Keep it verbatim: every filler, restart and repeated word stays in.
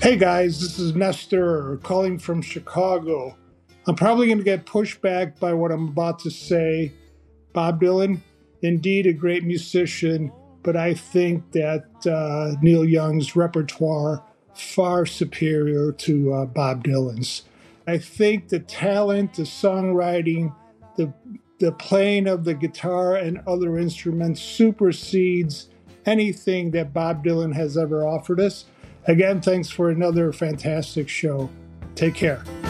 Hey guys, this is Nestor calling from Chicago. I'm probably going to get pushed back by what I'm about to say. Bob Dylan, indeed a great musician, but I think that uh, Neil Young's repertoire far superior to uh, Bob Dylan's. I think the talent, the songwriting, the the playing of the guitar and other instruments supersedes anything that Bob Dylan has ever offered us. Again, thanks for another fantastic show. Take care.